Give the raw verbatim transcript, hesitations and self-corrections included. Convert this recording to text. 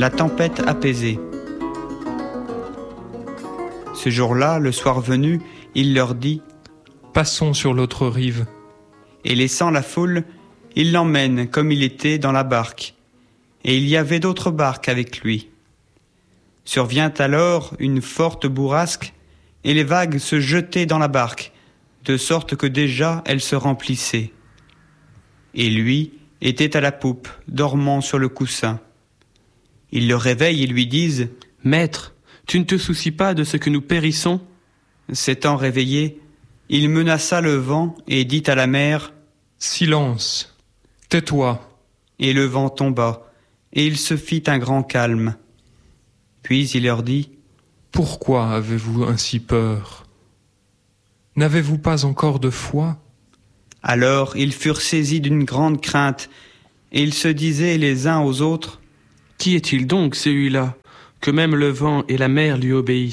la tempête apaisée. Ce jour-là, le soir venu, il leur dit « Passons sur l'autre rive. » Et laissant la foule, il l'emmène comme il était dans la barque. Et il y avait d'autres barques avec lui. Survient alors une forte bourrasque, et les vagues se jetaient dans la barque, de sorte que déjà elle se remplissait. Et lui était à la poupe, dormant sur le coussin. Ils le réveillent et lui disent « Maître, tu ne te soucies pas de ce que nous périssons ?» S'étant réveillé, il menaça le vent et dit à la mer « Silence, tais-toi !» Et le vent tomba, et il se fit un grand calme. Puis il leur dit « Pourquoi avez-vous ainsi peur? N'avez-vous pas encore de foi ?» Alors ils furent saisis d'une grande crainte, et ils se disaient les uns aux autres « Qui est-il donc celui-là, que même le vent et la mer lui obéissent ?»